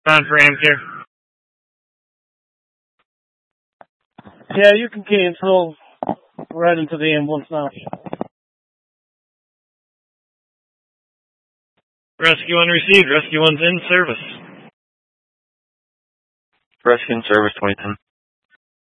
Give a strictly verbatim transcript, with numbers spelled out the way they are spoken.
On for Amcare. Yeah, you can cancel right into the ambulance now. Rescue one received. Rescue one's in service. Rescue in service twenty ten.